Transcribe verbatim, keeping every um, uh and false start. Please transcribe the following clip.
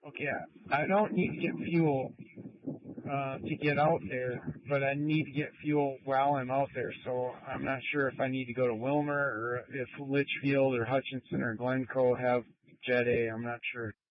Okay, I don't need to get fuel uh, to get out there, but I need to get fuel while I'm out there. So I'm not sure if I need to go to Wilmer or if Litchfield or Hutchinson or Glencoe have Jet A. I'm not sure.